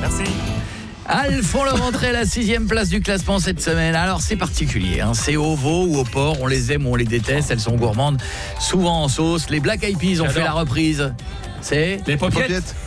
Merci. Elles font leur entrée à la 6e place du classement cette semaine. Alors c'est particulier, hein. C'est au veau ou au porc, on les aime ou on les déteste, elles sont gourmandes, souvent en sauce. Les Black Eyed Peas ont fait la reprise. C'est Les Popiettes.